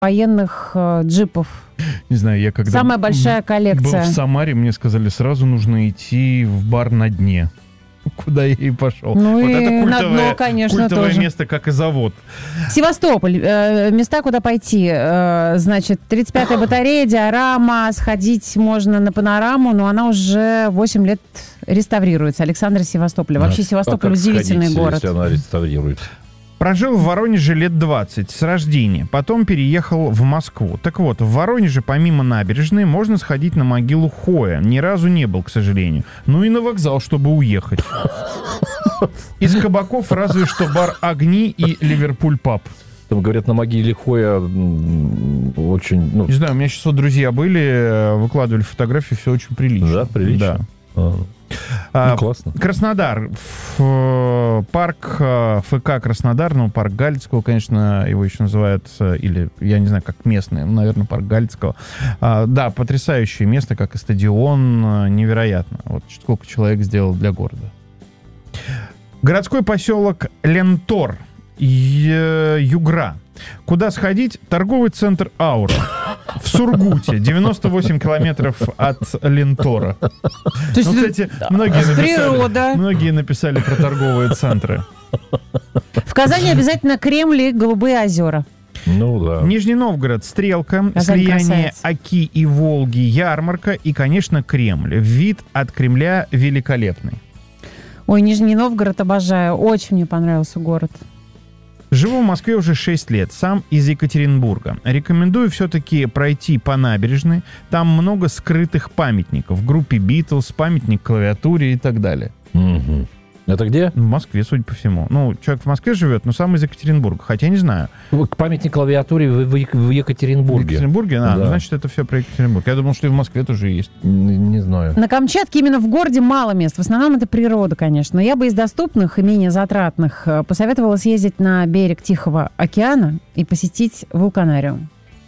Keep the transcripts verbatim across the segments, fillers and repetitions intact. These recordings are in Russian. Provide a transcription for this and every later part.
военных э, джипов. Не знаю, я когда... Самая большая коллекция. Был в Самаре, мне сказали, сразу нужно идти в бар на дне. Куда я и пошел. Ну вот и это культовое, на дно, конечно, культовое тоже. место, как и завод. Севастополь. Э, места, куда пойти. Э, значит, тридцать пятая батарея, диорама. Сходить можно на панораму, но она уже восемь лет реставрируется. Александр Севастополь. Вообще, а, Севастополь а удивительный сходить, город. Если она реставрируется? Прожил в Воронеже лет двадцать с рождения, потом переехал в Москву. Так вот, в Воронеже помимо набережной можно сходить на могилу Хоя. Ни разу не был, к сожалению. Ну и на вокзал, чтобы уехать. Из кабаков разве что бар «Огни» и «Ливерпуль паб». Там, говорят, на могиле Хоя очень... Ну... Не знаю, у меня сейчас вот друзья были, выкладывали фотографии, все очень прилично. Да, прилично? Да. А. А, ну, классно. Краснодар. В, парк ФК Краснодар, ну, парк Галицкого, конечно, его еще называют, или, я не знаю, как местный, наверное, парк Галицкого. А, да, потрясающее место, как и стадион, невероятно. Вот сколько человек сделал для города. Городской поселок Лентор, Югра. Куда сходить? Торговый центр «Аура» в Сургуте, девяносто восемь километров от Лентора. То есть, ну, кстати, многие написали, природа. многие написали про торговые центры. В Казани обязательно Кремль и Голубые озера. Ну да. Нижний Новгород, Стрелка, Казань слияние красавец. Оки и Волги, ярмарка и, конечно, Кремль. Вид от Кремля великолепный. Ой, Нижний Новгород обожаю. Очень мне понравился город. Живу в Москве уже шесть лет, сам из Екатеринбурга. Рекомендую все-таки пройти по набережной. Там много скрытых памятников. Группе Битлз, памятник клавиатуре и так далее. Угу. Это где? В Москве, судя по всему. Ну, человек в Москве живет, но сам из Екатеринбурга. Хотя не знаю. Памятник клавиатуре в, в, в Екатеринбурге. В Екатеринбурге? А, Да. ну, значит, это все про Екатеринбург. Я думал, что и в Москве тоже есть. Не, не знаю. На Камчатке именно в городе мало мест. В основном это природа, конечно. Но я бы из доступных и менее затратных э, посоветовала съездить на берег Тихого океана и посетить вулканариум.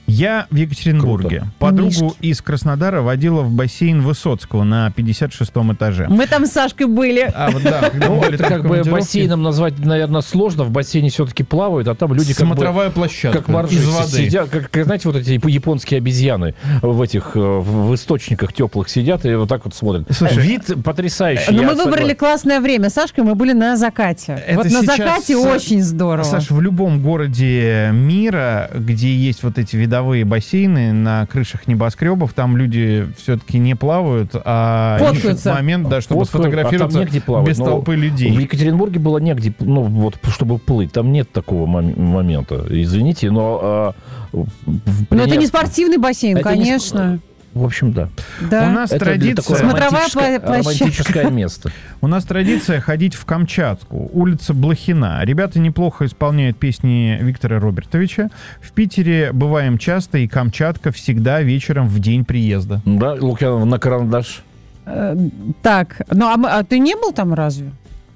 Я в Екатеринбурге. Круто. Подругу Мишки. из Краснодара водила в бассейн Высоцкого на пятьдесят шестом этаже. Мы там с Сашкой были. А, вот да, когда мы Ну, были это там в как бы командировке. бассейном назвать, наверное, сложно. В бассейне все-таки плавают, а там люди как бы... Смотровая площадка Как моржи из воды. сидят, как, как, знаете, вот эти японские обезьяны в этих, э, в, в источниках теплых сидят и вот так вот смотрят. Слушай, вид потрясающий. Но я мы выбрали согласен. классное время. С Сашкой мы были на закате. Это вот на сейчас, закате Са- очень здорово. Саш, в любом городе мира, где есть вот эти видовые бассейны на крышах небоскребов, там люди все-таки не плавают, а ищут Фоткаются. момент, да, чтобы Фоткают, сфотографироваться а там негде плавать. без Ну, толпы людей. В Екатеринбурге было негде, ну, вот, чтобы плыть. Там нет такого мом- момента. Извините, но... а, в- Но это пример- не спортивный бассейн, Это не конечно. сп- В общем, да. Да. У нас Это для традиция... такое Смотровая романтическое, пла- площадка. романтическое место. У нас традиция ходить в Камчатку, улица Блохина. Ребята неплохо исполняют песни Виктора Робертовича. В Питере бываем часто, и Камчатка всегда вечером в день приезда. Да, Лукьянов, на карандаш. Э, Так, ну а, мы- а ты не был там разве?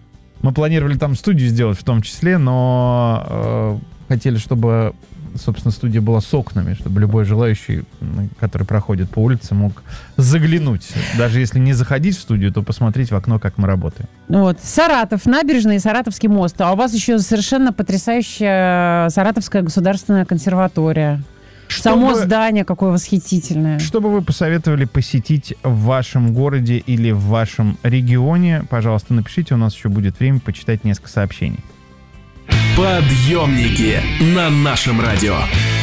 Мы планировали там студию сделать в том числе, но э, хотели, чтобы, собственно, студия была с окнами, чтобы любой желающий, м, который проходит по улице, мог заглянуть. Даже если не заходить в студию, то посмотреть в окно, как мы работаем. Вот. Саратов, набережная и Саратовский мост. А у вас еще совершенно потрясающая Саратовская государственная консерватория. Само Чтобы- здание какое восхитительное. Что бы вы посоветовали посетить в вашем городе или в вашем регионе? Пожалуйста, напишите, у нас еще будет время почитать несколько сообщений. Подъемники на нашем радио.